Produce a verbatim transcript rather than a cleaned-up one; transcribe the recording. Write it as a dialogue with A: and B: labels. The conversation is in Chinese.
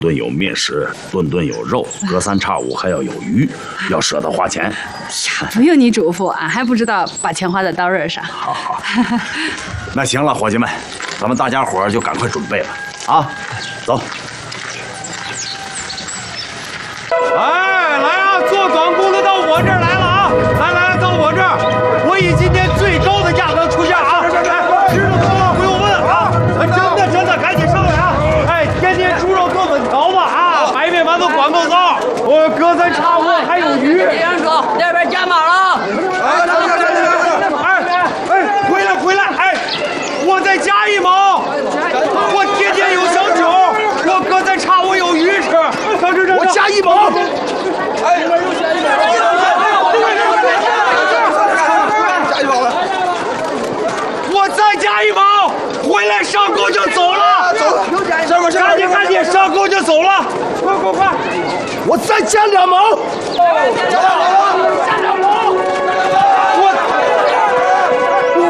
A: 顿有面食，顿顿有肉，隔三差五还要有鱼，要舍得花钱。
B: 呀，不用你嘱咐，俺还不知道把钱花在刀刃上。
A: 好好，那行了，伙计们，咱们大家伙就赶快准备了啊，走。
C: 哎，来啊，做短工的到我这儿来了啊！来来来，到我这儿，我以今天最高的价格出价啊！哎，知道多少不用问啊！真的真的，赶紧上来啊！哎，天天猪肉炖粉条吧啊，白面馒头管够糟，我隔三差五还有鱼。
D: 杨叔，那边加码了。
C: 哎，哎哎，回来回来！哎，我再加一毛，我天天有小酒，我隔三差五有鱼吃。小吃这
A: 我加一毛。
C: 哎，又加一毛。加一毛了。我再加一毛，回来上钩就走了。走了，赶紧赶紧上钩就走了，快快快！
A: 我再加两毛。